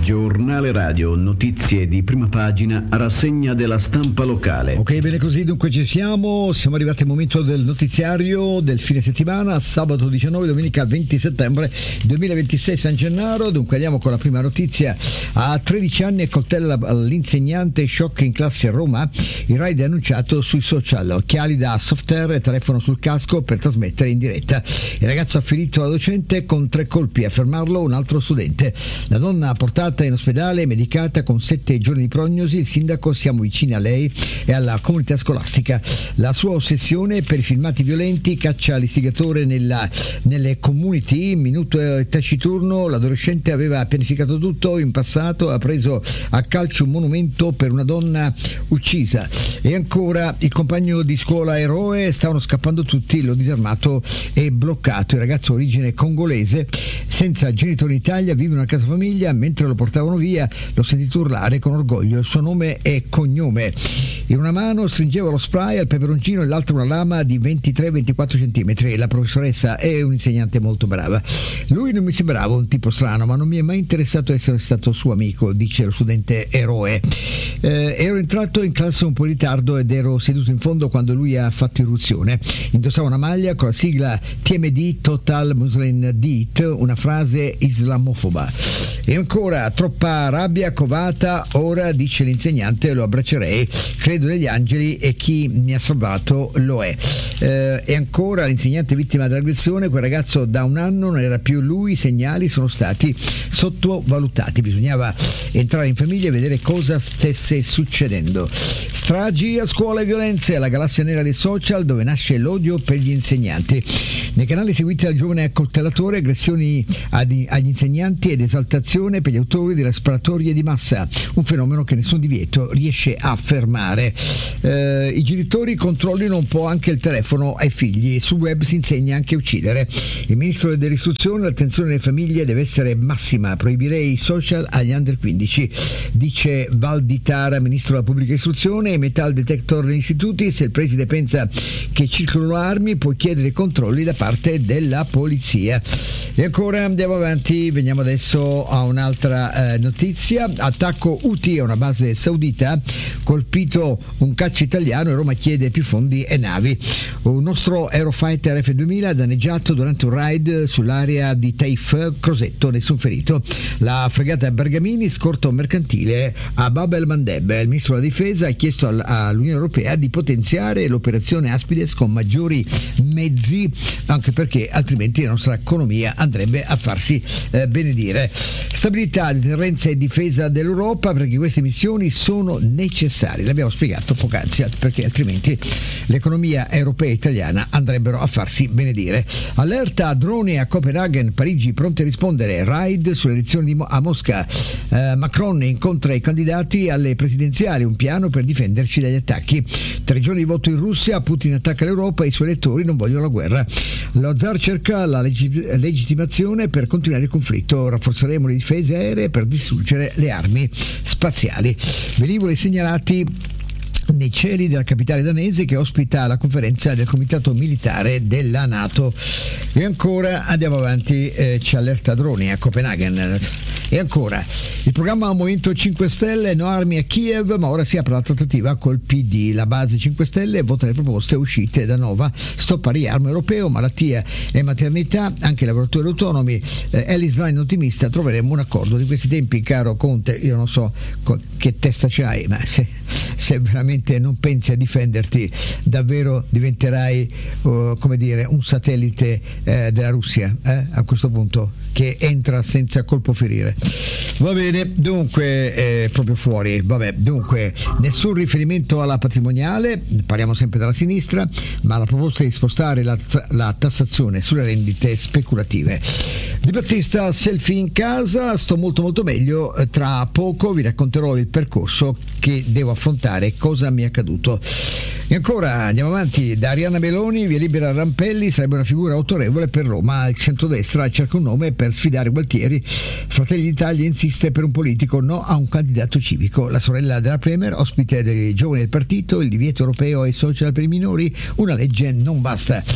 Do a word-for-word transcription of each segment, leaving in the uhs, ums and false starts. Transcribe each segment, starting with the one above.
Giornale radio, notizie di prima pagina, rassegna della stampa locale. Ok, bene così, dunque ci siamo, siamo arrivati al momento del notiziario del fine settimana, sabato diciannove, domenica venti settembre duemilaventisei, San Gennaro. Dunque andiamo con la prima notizia. A tredici anni accoltella l'insegnante, shock in classe a Roma, il raid è annunciato sui social, occhiali da soft air e telefono sul casco per trasmettere in diretta. Il ragazzo ha ferito la docente con tre colpi, a fermarlo un altro studente. La donna portata in ospedale, medicata con sette giorni di prognosi. Il sindaco: siamo vicini a lei e alla comunità scolastica. La sua ossessione per i filmati violenti caccia l'istigatore nella, nelle community. Minuto taciturno, l'adolescente aveva pianificato tutto in passato, ha preso a calcio un monumento per una donna uccisa. E ancora, il compagno di scuola eroe, stavano scappando tutti, l'ho disarmato e bloccato. Il ragazzo origine congolese, senza genitori in Italia, vive in una casa famiglia. Mentre lo portavano via, l'ho sentito urlare con orgoglio il suo nome e cognome. In una mano stringeva lo spray al peperoncino e l'altra una lama di ventitré ventiquattro centimetri. La professoressa è un'insegnante molto brava. Lui non mi sembrava un tipo strano, ma non mi è mai interessato essere stato suo amico, dice lo studente eroe. Eh, ero entrato in classe un po' in ritardo ed ero seduto in fondo quando lui ha fatto irruzione. Indossava una maglia con la sigla T M D, Total Muslim Dit, una frase islamofoba. E ancora, troppa rabbia covata, ora, dice l'insegnante, lo abbraccerei, credo negli angeli e chi mi ha salvato lo è. Eh, e ancora, l'insegnante vittima dell'aggressione, quel ragazzo da un anno non era più lui, i segnali sono stati sottovalutati, bisognava entrare in famiglia e vedere cosa stesse succedendo. Stragi a scuola e violenze, la galassia nera dei social dove nasce l'odio per gli insegnanti. Nei canali seguiti dal giovane accoltellatore, aggressioni ad, agli insegnanti ed esaltazione per gli autori delle sparatorie di massa, un fenomeno che nessun divieto riesce a fermare. Eh, I genitori controllino un po' anche il telefono ai figli, sul web si insegna anche a uccidere. Il ministro dell'istruzione: l'attenzione delle famiglie deve essere massima, proibirei i social agli under quindici, dice Valditara, ministro della pubblica istruzione. E metal detector negli istituti, se il preside pensa che circolano armi può chiedere controlli da parte della polizia. E ancora andiamo avanti, veniamo adesso a un'altra eh, notizia. Attacco Houthi a una base saudita, colpito un caccia italiano e Roma chiede più fondi e navi. Un nostro Eurofighter F duemila danneggiato durante un raid sull'area di Taif, Crosetto, nessun ferito. La fregata Bergamini, scorto mercantile a Bab el Mandeb. Il ministro della difesa ha chiesto all'Unione Europea di potenziare l'operazione Aspides con maggiori mezzi, anche perché altrimenti la nostra economia andrebbe a farsi eh, benedire. Stabilità, deterrenza e difesa dell'Europa, perché queste missioni sono necessarie, l'abbiamo spiegato poc'anzi, perché altrimenti l'economia europea e italiana andrebbero a farsi benedire. Allerta droni a Copenaghen, Parigi pronti a rispondere, raid sulle elezioni di Mo- a Mosca. eh, Macron incontra i candidati alle presidenziali, un piano per difenderci dagli attacchi. Tre giorni di voto in Russia, Putin attacca l'Europa e i suoi elettori non vogliono la guerra. Lo zar cerca la leggi- legittimazione per continuare il conflitto, rafforzeremo le difese aeree per distruggere le armi spaziali. Velivoli segnalati nei cieli della capitale danese che ospita la conferenza del comitato militare della NATO. E ancora andiamo avanti, eh, c'è allerta droni a Copenaghen. E ancora il programma Movimento cinque Stelle, no armi a Kiev, ma ora si apre la trattativa col P D. La base cinque Stelle vota le proposte uscite da Nova, stop al riarmo europeo, malattia e maternità, anche i lavoratori autonomi. eh, Ellis Line ottimista, troveremo un accordo. Di questi tempi, caro Conte, io non so co- che testa c'hai, ma se, se veramente non pensi a difenderti, davvero diventerai uh, come dire un satellite eh, della Russia eh, a questo punto, che entra senza colpo ferire. Va bene, dunque eh, proprio fuori, vabbè, dunque nessun riferimento alla patrimoniale, parliamo sempre della sinistra, ma la proposta di spostare la, la tassazione sulle rendite speculative. Di Battista, selfie in casa, sto molto molto meglio, tra poco vi racconterò il percorso che devo affrontare, cosa mi è accaduto. E ancora andiamo avanti, da Arianna Meloni, via libera Rampelli, sarebbe una figura autorevole per Roma, il centrodestra cerca un nome per sfidare Gualtieri, Fratelli d'Italia insiste per un politico, no a un candidato civico, la sorella della Premier, ospite dei giovani del partito, il divieto europeo ai social per i minori, una legge non basta.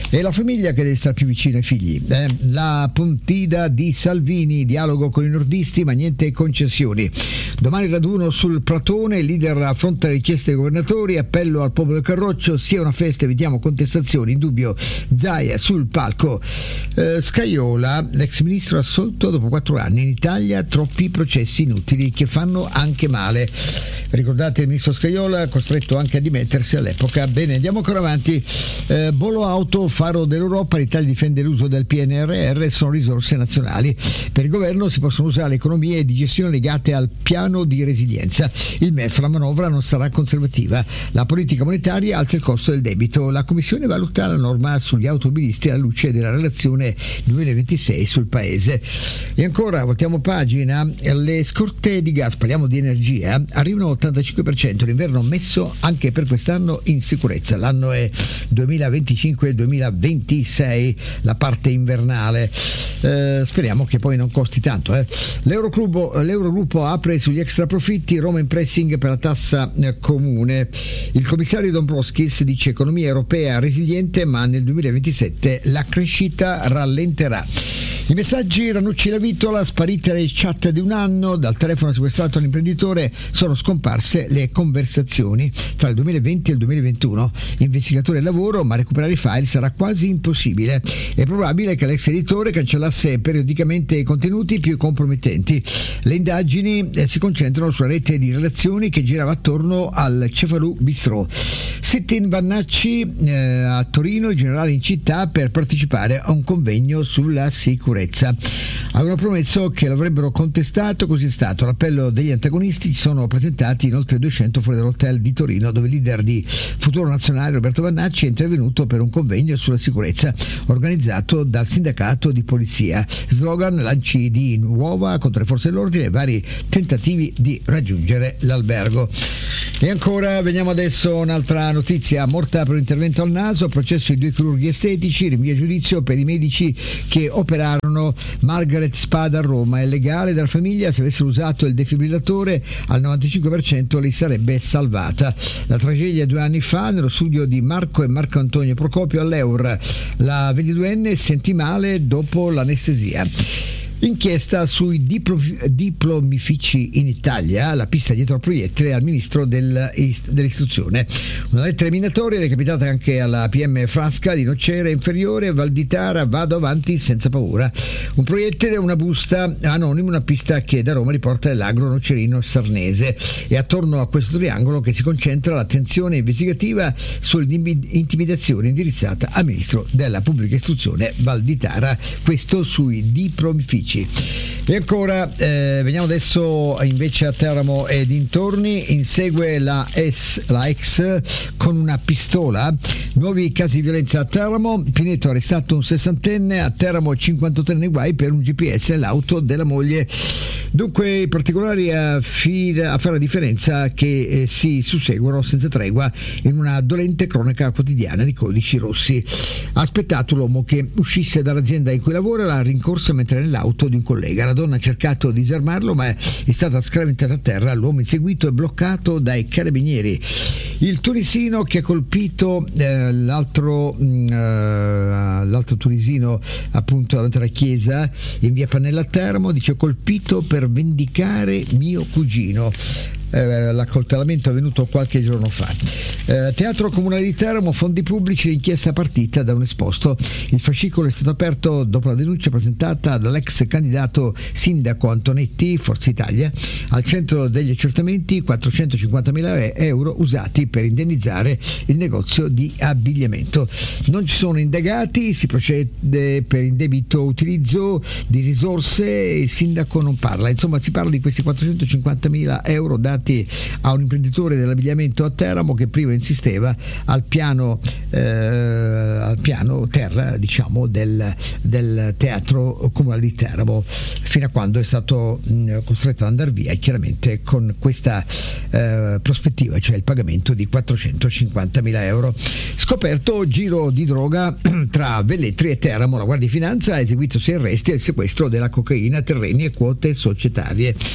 È la famiglia che deve stare più vicino ai figli. Eh? La Pontida di Salvini, dialogo con i nordisti ma niente concessioni. Domani raduno sul Pratone, il leader affronta le richieste dei governatori, appello al popolo del Carroccio, sia una festa, evitiamo contestazioni, in dubbio Zaia sul palco. Eh, Scajola, l'ex ministro assolto dopo quattro anni, in Italia troppi processi inutili che fanno anche male. Ricordate il ministro Scajola, costretto anche a dimettersi all'epoca. Bene, andiamo ancora avanti. Eh, Bolo Auto, faro dell'Europa, l'Italia difende l'uso del P N R R, sono risorse nazionali. Per il governo si possono usare le economie di gestione legate al piano di resilienza. Il M E F, la manovra non sarà conservativa. La politica monetaria alza il costo del debito. La Commissione valuta la norma sugli automobilisti alla luce della relazione duemilaventisei sul paese. E ancora, voltiamo pagina, le scorte di gas, parliamo di energia, arrivano all'ottantacinque per cento, l'inverno messo anche per quest'anno in sicurezza. L'anno è duemilaventicinque duemilaventisei, la parte invernale. Eh, speriamo che poi non costi tanto. Eh. L'Eurogruppo, l'Eurogruppo apre sugli extra profitti, Roma in pressing per la tassa eh, comune. Il commissario Dombrovskis dice economia europea resiliente, ma nel duemilaventisette la crescita rallenterà. I messaggi Ranucci la Vitola, sparite le chat di un anno, dal telefono sequestrato all'imprenditore sono scomparse le conversazioni tra il duemilaventi e il duemilaventuno. Investigatore al lavoro, ma recuperare i file sarà quasi impossibile. È probabile che l'ex editore cancellasse periodicamente i contenuti più compromettenti. Le indagini eh, si concentrano sulla rete di relazioni che girava attorno al Cefalù Bistrò. Sit-in Vannacci eh, a Torino, il generale in città per partecipare a un convegno sulla sicurezza. Avevano promesso che l'avrebbero contestato, così è stato. All'appello degli antagonisti ci sono presentati inoltre duecento fuori dall'hotel di Torino, dove il leader di Futuro Nazionale Roberto Vannacci è intervenuto per un convegno sulla sicurezza organizzato dal sindacato di polizia. Slogan, lanci di uova contro le forze dell'ordine e vari tentativi di raggiungere l'albergo. E ancora, veniamo adesso a un'altra notizia, morta per un intervento al naso, processo di due chirurghi estetici, rinvio a giudizio per i medici che operarono Margaret Spada a Roma. È legale dalla famiglia, se avessero usato il defibrillatore al novantacinque per cento li sarebbe salvata. La tragedia due anni fa nello studio di Marco e Marco Antonio Procopio all'Eur, la ventiduenne sentì male dopo l'anestesia. Inchiesta sui diplo- diplomifici in Italia, la pista dietro al proiettile al ministro del, dell'istruzione. Una lettera minatoria recapitata anche alla P M Frasca di Nocera Inferiore, Valditara, vado avanti senza paura. Un proiettile, una busta anonima, una pista che da Roma riporta l'agro nocerino sarnese. E attorno a questo triangolo che si concentra l'attenzione investigativa sull'intimidazione indirizzata al ministro della pubblica istruzione Valditara, questo sui diplomifici. E ancora eh, veniamo adesso invece a Teramo e dintorni, insegue la, S, la ex con una pistola, nuovi casi di violenza a Teramo, Pineto ha arrestato un sessantenne, a Teramo cinquantottenne nei guai per un G P S nell'auto della moglie. Dunque i particolari a, fi- a fare la differenza che eh, si susseguono senza tregua in una dolente cronaca quotidiana di codici rossi. Ha aspettato l'uomo che uscisse dall'azienda in cui lavora, l'ha rincorsa mentre nell'auto di un collega. La donna ha cercato di disarmarlo ma è stata scraventata a terra, l'uomo inseguito è bloccato dai carabinieri. Il tunisino che ha colpito eh, l'altro, mh, l'altro tunisino appunto davanti alla chiesa in via Pannella a Teramo, dice colpito per vendicare mio cugino. Eh, l'accoltellamento è avvenuto qualche giorno fa. Eh, Teatro Comunale di Teramo, fondi pubblici, l'inchiesta partita da un esposto. Il fascicolo è stato aperto dopo la denuncia presentata dall'ex candidato sindaco Antonetti, Forza Italia. Al centro degli accertamenti quattrocentocinquantamila euro usati per indennizzare il negozio di abbigliamento. Non ci sono indagati, si procede per indebito utilizzo di risorse, il sindaco non parla. Insomma, si parla di questi quattrocentocinquantamila euro dati a un imprenditore dell'abbigliamento a Teramo che prima insisteva al piano eh, al piano terra, diciamo, del, del Teatro Comunale di Teramo, fino a quando è stato mh, costretto ad andare via, e chiaramente con questa eh, prospettiva, cioè il pagamento di quattrocentocinquantamila euro. Scoperto giro di droga tra Velletri e Teramo, la Guardia di Finanza ha eseguito sei arresti e il sequestro della cocaina, terreni e quote societarie.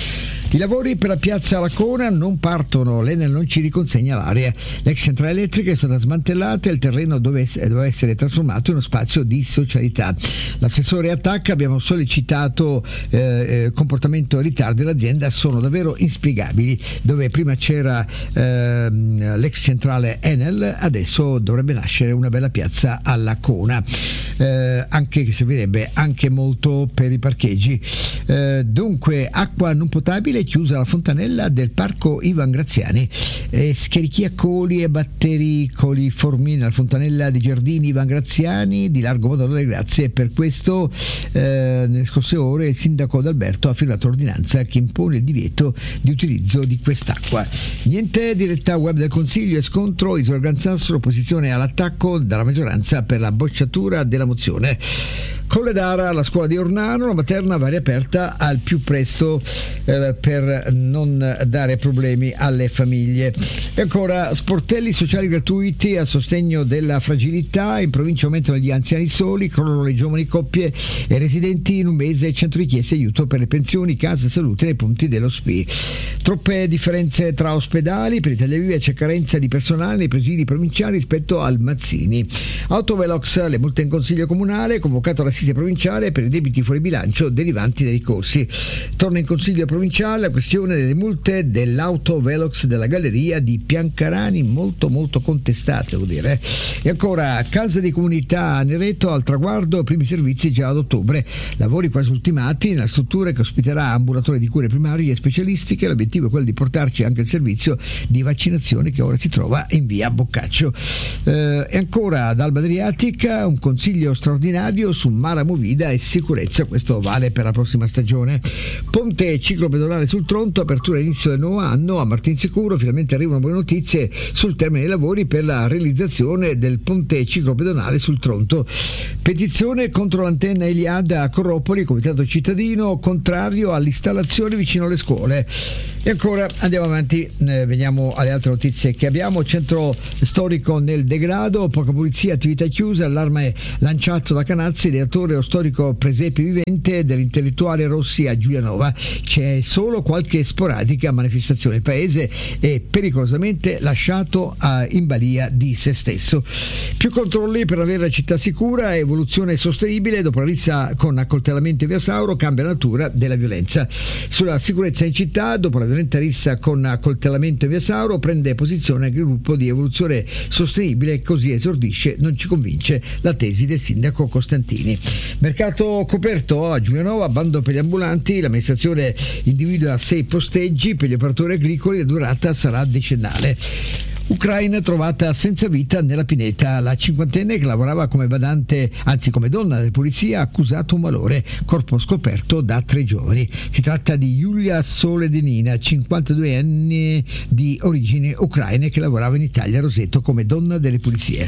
I lavori per la piazza Lacona non partono, l'Enel non ci riconsegna l'area. L'ex centrale elettrica è stata smantellata e il terreno dove doveva essere trasformato in uno spazio di socialità. L'assessore attacca, abbiamo sollecitato eh, comportamento e ritardi dell'azienda, sono davvero inspiegabili. Dove prima c'era eh, l'ex centrale Enel, adesso dovrebbe nascere una bella piazza a Lacona, eh, anche che servirebbe anche molto per i parcheggi. Eh, dunque acqua non potabile, chiusa la fontanella del parco Ivan Graziani, eh, schierichiacoli e batteri coliformi nella fontanella dei giardini Ivan Graziani di Largo Madonna delle Grazie. Per questo eh, nelle scorse ore il sindaco D'Alberto ha firmato l'ordinanza che impone il divieto di utilizzo di quest'acqua. Niente diretta web del Consiglio e scontro Isola Gran Sasso, opposizione all'attacco dalla maggioranza per la bocciatura della mozione. Colledara alla scuola di Ornano, la materna va riaperta al più presto eh, per non dare problemi alle famiglie. E ancora sportelli sociali gratuiti a sostegno della fragilità, in provincia aumentano gli anziani soli, crollano le giovani coppie e residenti, in un mese centro richieste aiuto per le pensioni, casa, salute nei punti dello S P I. Troppe differenze tra ospedali, per Italia Viva c'è carenza di personale nei presidi provinciali rispetto al Mazzini. Autovelox, le multe in consiglio comunale, convocato l'assistente provinciale per i debiti fuori bilancio derivanti dai ricorsi. Torna in consiglio provinciale la questione delle multe dell'autovelox della galleria di Piancarani, molto molto contestate, devo dire. E ancora casa di comunità a Nereto al traguardo, primi servizi già ad ottobre, lavori quasi ultimati nella struttura che ospiterà ambulatori di cure primarie e specialistiche. L'obiettivo è quello di portarci anche il servizio di vaccinazione che ora si trova in via Boccaccio. Eh, e ancora ad Alba Adriatica un consiglio straordinario su Mara Movida e sicurezza, questo vale per la prossima stagione. Ponte ciclopedonale sul Tronto, apertura all'inizio del nuovo anno a Martinsicuro, finalmente arrivano buone notizie sul termine dei lavori per la realizzazione del ponte ciclopedonale sul Tronto. Petizione contro l'antenna Eliada a Corropoli, comitato cittadino contrario all'installazione vicino alle scuole. E ancora andiamo avanti, eh, veniamo alle altre notizie che abbiamo. Centro storico nel degrado, poca pulizia, attività chiuse, allarme lanciato da Canazzi, ideatore lo storico presepe vivente dell'intellettuale Rossi a Giulianova. C'è solo qualche sporadica manifestazione, il paese è pericolosamente lasciato a, in balia di se stesso. Più controlli per avere la città sicura, evoluzione sostenibile, dopo la rissa con accoltellamento in via Sauro cambia la natura della violenza. Sulla sicurezza in città, dopo la violenta rissa con accoltellamento in via Sauro, prende posizione anche il gruppo di evoluzione sostenibile, così esordisce non ci convince la tesi del sindaco Costantini. Mercato coperto a Giulianova, bando per gli ambulanti, l'amministrazione individua sei posteggi per gli operatori agricoli, la durata sarà decennale. Ucraina trovata senza vita nella pineta, la cinquantenne che lavorava come badante, anzi come donna della polizia, ha accusato un malore, corpo scoperto da tre giovani. Si tratta di Yulia Soledinina, cinquantadue anni, di origini ucraine, che lavorava in Italia a Roseto come donna delle pulizie.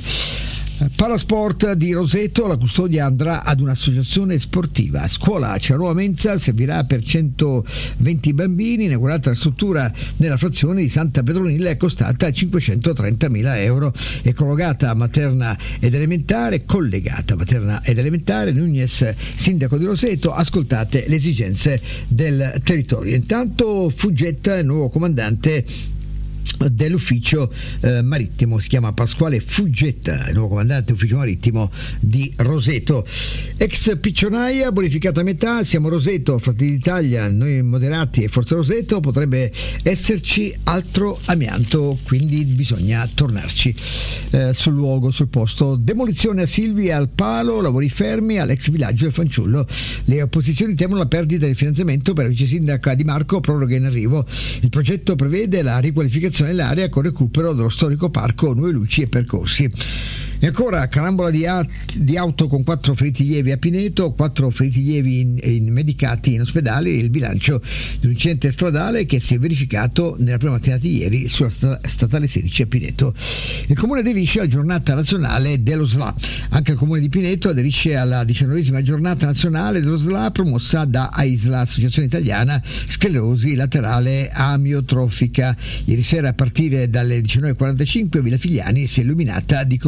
Palasport di Roseto, la custodia andrà ad un'associazione sportiva. Scuola Cianuova Mensa servirà per centoventi bambini, inaugurata la struttura nella frazione di Santa Petronilla, è costata cinquecentotrentamila euro. È collegata materna ed elementare, collegata materna ed elementare. Nunez, sindaco di Roseto, ascoltate le esigenze del territorio. Intanto Fuggetta, il nuovo comandante dell'ufficio eh, marittimo, si chiama Pasquale Fuggetta, il nuovo comandante ufficio marittimo di Roseto. Ex Piccionaia bonificata a metà, siamo Roseto, Fratelli d'Italia, noi moderati e Forza Roseto, potrebbe esserci altro amianto, quindi bisogna tornarci eh, sul luogo, sul posto. Demolizione a Silvia al palo, lavori fermi all'ex villaggio del Fanciullo. Le opposizioni temono la perdita del finanziamento per la vice sindaca Di Marco, proroga in arrivo. Il progetto prevede la riqualificazione dell'area con recupero dello storico parco, nuove luci e percorsi. E ancora carambola di, a- di auto con quattro feriti lievi a Pineto, quattro feriti lievi in, in medicati in ospedale, il bilancio di un incidente stradale che si è verificato nella prima mattinata di ieri sulla sta- statale sedici a Pineto. Il comune aderisce alla giornata nazionale dello S L A. Anche il comune di Pineto aderisce alla diciannovesima giornata nazionale dello S L A promossa da AISLA, Associazione Italiana Sclerosi Laterale Amiotrofica. Ieri sera a partire dalle diciannove e quarantacinque Villa Figliani si è illuminata di color verde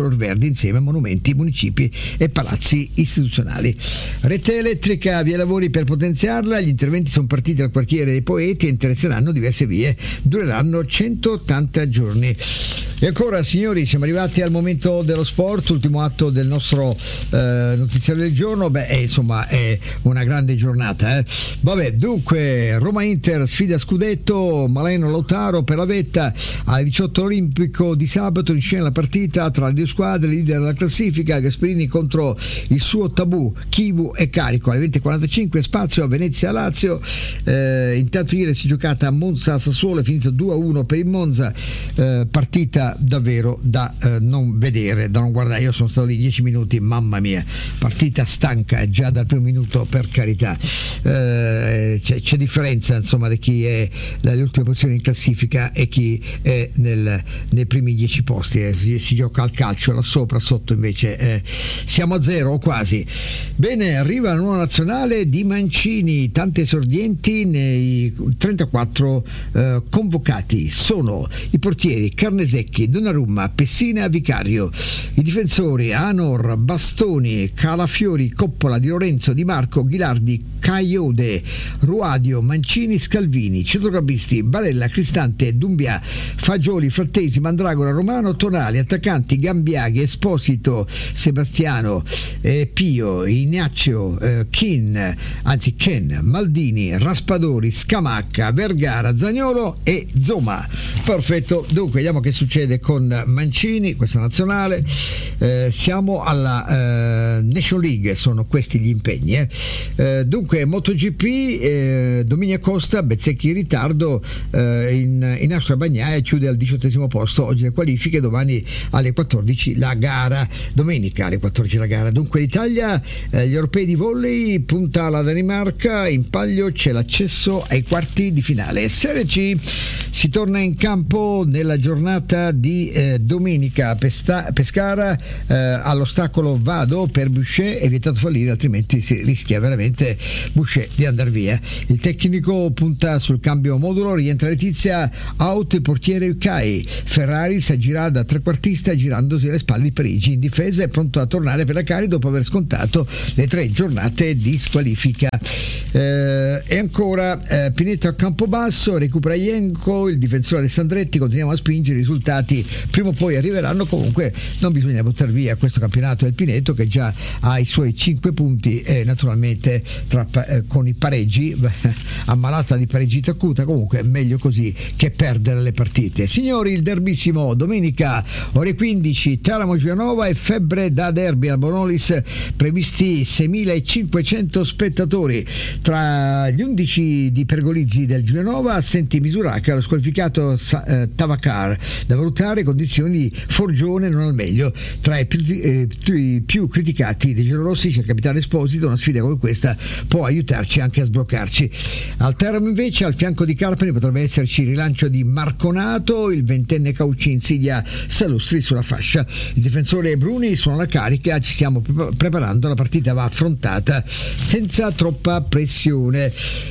strade insieme a monumenti, municipi e palazzi istituzionali. Rete elettrica, via lavori per potenziarla, gli interventi sono partiti dal quartiere dei Poeti e interesseranno diverse vie, dureranno centottanta giorni. E ancora, signori, siamo arrivati al momento dello sport, ultimo atto del nostro eh, notiziario del giorno. Beh, è, insomma, è una grande giornata. Eh. Vabbè, dunque, Roma-Inter, sfida scudetto, Maleno Lautaro per la vetta, alle diciotto olimpico di sabato in scena la partita tra le due squadre, leader della classifica, Gasperini contro il suo tabù, Chivu e Carico, alle venti e quarantacinque spazio a Venezia-Lazio. Eh, intanto ieri si è giocata a Monza-Sassuolo, è finito due a uno per il Monza, eh, partita davvero da eh, non vedere, da non guardare. Io sono stato lì dieci minuti, mamma mia, partita stanca già dal primo minuto, per carità. Eh, c'è, c'è differenza insomma di chi è nelle ultime posizioni in classifica e chi è nel, nei primi dieci posti. Eh, si, si gioca al calcio, là sopra, sotto invece eh, siamo a zero o quasi. Bene, arriva la nuova nazionale di Mancini, tante esordienti nei trentaquattro eh, convocati. Sono i portieri Carnesecchi, Donnarumma, Pessina, Vicario, i difensori Anor, Bastoni, Calafiori, Coppola, Di Lorenzo, Di Marco, Ghilardi, Caiode, Ruadio, Mancini, Scalvini, centrocampisti Barella, Cristante, Dumbia, Fagioli, Frattesi, Mandragora, Romano, Tonali, attaccanti Gambiaghi, Esposito, Sebastiano, eh, Pio, Ignazio, eh, Kin, anzi Ken, Maldini, Raspadori, Scamacca, Vergara, Zaniolo e Zoma. Perfetto, dunque vediamo che succede con Mancini, questa nazionale. Eh, siamo alla eh, Nation League, sono questi gli impegni. Eh. Eh, dunque MotoGP, eh, Dominia Costa, Bezzecchi in ritardo, eh, in, in Austria Bagnaia chiude al diciottesimo posto, oggi le qualifiche, domani alle quattordici la gara, domenica alle quattordici la gara. Dunque l'Italia, eh, gli europei di volley, punta alla Danimarca, in palio c'è l'accesso ai quarti di finale. Serie C, si torna in campo nella giornata di eh, domenica a Pesta- Pescara, eh, all'ostacolo Vado per Boucher, è vietato fallire, altrimenti si rischia veramente Boucher di andare via. Il tecnico punta sul cambio modulo, rientra Letizia, out il portiere Ucai, Ferrari si aggira da trequartista girandosi alle spalle di Parigi, in difesa è pronto a tornare per la Cari dopo aver scontato le tre giornate di squalifica. Eh, e ancora eh, Pineto a Campobasso, recupera Ienco, il difensore Alessandretti, continuiamo a spingere, i risultati prima o poi arriveranno, comunque non bisogna buttare via questo campionato del Pineto che già ha i suoi cinque punti e naturalmente tra, eh, con i pareggi ammalata di pareggita acuta, comunque meglio così che perdere le partite. Signori, il derbissimo domenica ore quindici, Teramo Giulianova e febbre da derby al Bonolis, previsti seimilacinquecento spettatori. Tra gli undici di Pergolizzi del Giulianova assenti Misuracca, lo squalificato eh, Tavacar, da valutare condizioni Forgione non al meglio. Tra i più, eh, più, più criticati dei giallorossi c'è il capitano Esposito, una sfida come questa può aiutarci anche a sbloccarci. Al Teramo invece, al fianco di Carpani potrebbe esserci il rilancio di Marconato, il ventenne Caucci insidia Salustri sulla fascia, il difensore Bruni suona la carica, ci stiamo pre- preparando, la partita va affrontata senza troppa pressione.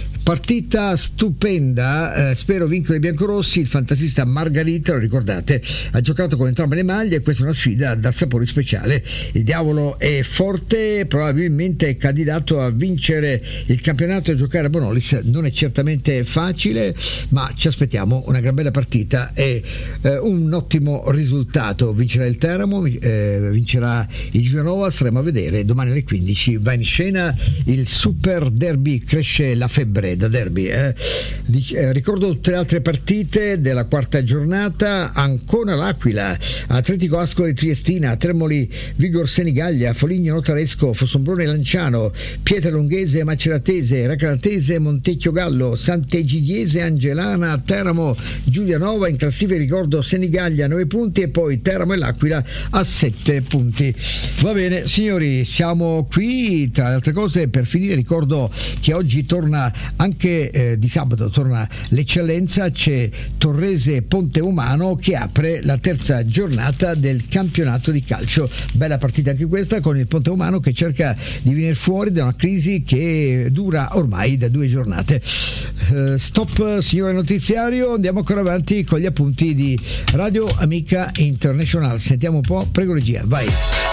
Partita stupenda, eh, spero vincono i biancorossi. Il fantasista Margarita, lo ricordate, ha giocato con entrambe le maglie e questa è una sfida dal sapore speciale. Il diavolo è forte, probabilmente è candidato a vincere il campionato e giocare a Bonolis non è certamente facile, ma ci aspettiamo una gran bella partita e eh, un ottimo risultato. Vincerà il Teramo, eh, vincerà il Giulianova, staremo a vedere. Domani alle quindici va in scena il super derby, cresce la febbre da derby. Eh. Dice, eh, ricordo tutte le altre partite della quarta giornata: Ancona L'Aquila, Atletico Ascoli Triestina, Termoli Vigor Senigallia, Foligno Notaresco, Fossombrone Lanciano, Pietra Lunghese Maceratese, Racanatese Montecchio Gallo, Sant'Egidiese Angelana, Teramo Giulianova. In classifica ricordo Senigallia nove punti e poi Teramo e L'Aquila a sette punti. Va bene signori, siamo qui. Tra le altre cose, per finire ricordo che oggi torna a anche eh, di sabato torna l'eccellenza, c'è Torrese Ponte Umano che apre la terza giornata del campionato di calcio. Bella partita anche questa, con il Ponte Umano che cerca di venire fuori da una crisi che dura ormai da due giornate. Uh, stop signore notiziario, andiamo ancora avanti con gli appunti di Radio Amica International. Sentiamo un po', prego regia, vai.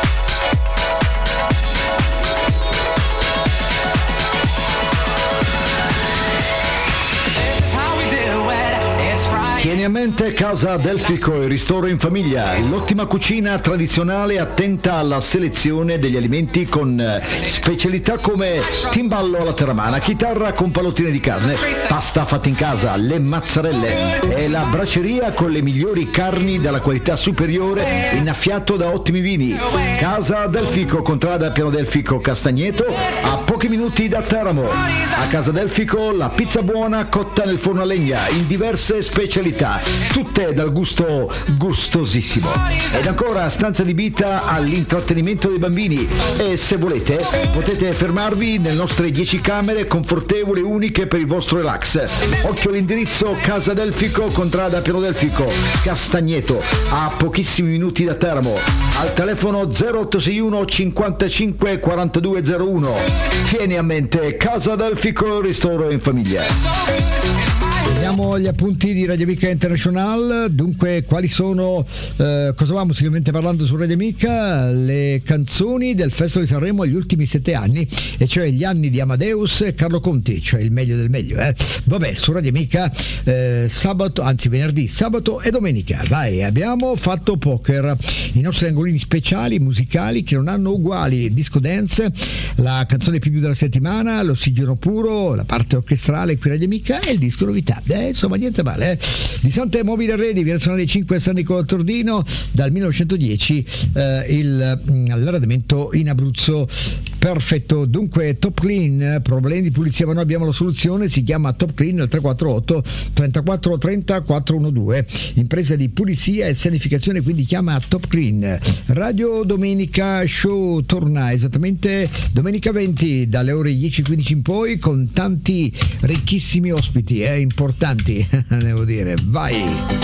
Tieni a mente Casa Delfico, il ristoro in famiglia, l'ottima cucina tradizionale attenta alla selezione degli alimenti con specialità come timballo alla terramana, chitarra con pallottine di carne, pasta fatta in casa, le mazzarelle e la braceria con le migliori carni della qualità superiore, innaffiato da ottimi vini. Casa Delfico, contrada Piano Delfico Castagneto, a pochi minuti da Teramo. A Casa Delfico la pizza buona cotta nel forno a legna in diverse specialità, tutte dal gusto gustosissimo. Ed ancora stanza adibita all'intrattenimento dei bambini, e se volete potete fermarvi nelle nostre dieci camere confortevoli e uniche per il vostro relax. Occhio all'indirizzo: Casa Delfico, contrada Piano Delfico Castagneto, a pochissimi minuti da Teramo, al telefono zero otto sei uno cinquantacinque quarantadue zero uno. Tieni a mente Casa Delfico, ristoro in famiglia. Vediamo gli appunti di Radio Amica International. Dunque, quali sono, eh, cosa va musicalmente parlando su Radio Amica? Le canzoni del Festival di Sanremo agli ultimi sette anni, e cioè gli anni di Amadeus e Carlo Conti, cioè il meglio del meglio. Eh? Vabbè, su Radio Amica eh, sabato, anzi venerdì, sabato e domenica. Vai, abbiamo fatto poker, i nostri angolini speciali musicali che non hanno uguali, disco dance, la canzone più della settimana, l'ossigeno puro, la parte orchestrale qui Radio Amica e il disco novità. Eh, insomma niente male, eh. Di Sante Mobile Arredi, via Nazionale cinque San Nicola Tordino, dal millenovecentodieci eh, il, l'arredamento in Abruzzo. Perfetto. Dunque Top Clean, problemi di pulizia ma noi abbiamo la soluzione, si chiama Top Clean al tre quattro otto trentaquattro trenta quattrocentododici, impresa di pulizia e sanificazione, quindi chiama Top Clean. Radio Domenica Show torna esattamente domenica venti dalle ore dieci e quindici in poi, con tanti ricchissimi ospiti eh, importanti devo dire. Vai.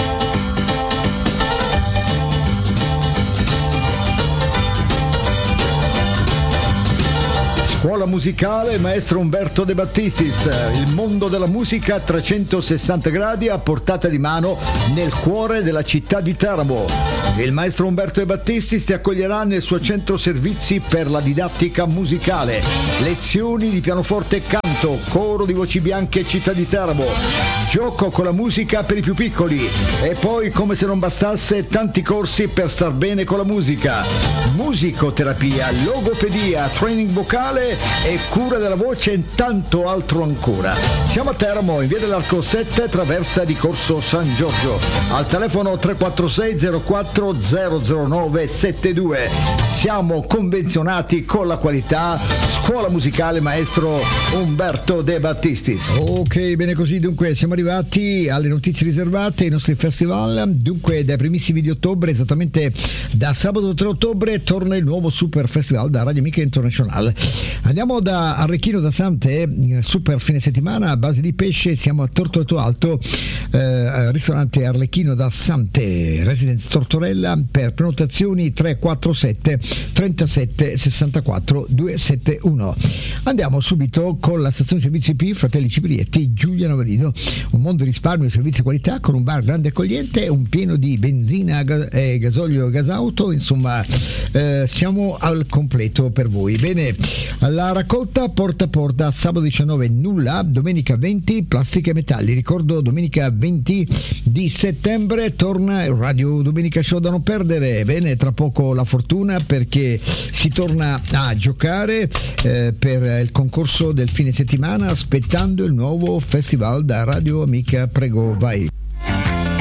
Scuola musicale Maestro Umberto De Battistis, il mondo della musica a trecentosessanta gradi a portata di mano nel cuore della città di Teramo. Il maestro Umberto De Battistis ti accoglierà nel suo centro servizi per la didattica musicale, lezioni di pianoforte e canto, coro di voci bianche città di Teramo, gioco con la musica per i più piccoli e poi, come se non bastasse, tanti corsi per star bene con la musica, musicoterapia, logopedia, training vocale e cura della voce e tanto altro ancora. Siamo a Teramo, in via dell'Arco sette, traversa di Corso San Giorgio, al telefono tre quattro sei zero quattro zero zero nove sette due. Siamo convenzionati con la qualità. Scuola musicale Maestro Umberto De Battistis. Ok, bene così. Dunque siamo arrivati alle notizie riservate ai nostri festival. Dunque dai primissimi di ottobre, esattamente da sabato tre ottobre, torna il nuovo Super Festival da Radio Amica International. Andiamo da Arlecchino da Sante, super fine settimana a base di pesce. Siamo a Tortoreto Alto, eh, ristorante Arlecchino da Sante, Residence Tortorella. Per prenotazioni tre quattro sette trentasette sessantaquattro duecentosettantuno. Andiamo subito con la stazione servizi P Fratelli Ciprietti, Giulia Novellino, un mondo di risparmio e servizi di qualità, con un bar grande e accogliente, un pieno di benzina e gasolio e gasauto. Insomma, eh, siamo al completo per voi. Bene, la raccolta porta a porta sabato diciannove nulla, domenica venti plastica e metalli. Ricordo, domenica venti di settembre torna il Radio Domenica Show da non perdere. Bene, tra poco la fortuna, perché si torna a giocare eh, per il concorso del fine settimana, aspettando il nuovo festival da Radio Amica. Prego, vai.